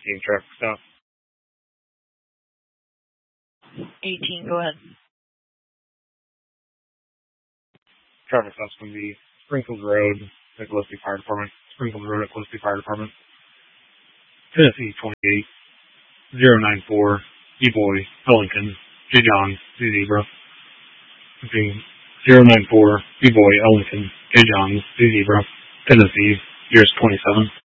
18 traffic stop. 18, go ahead. Traffic stop's going to be Springfield Road at Gillespie Fire Department. Springfield Road at Gillespie Fire Department. Tennessee 28 094 D-Boy Ellington J. John Z. Zebra. 094 D-Boy Ellington J. John Z. Zebra. Tennessee, US 27.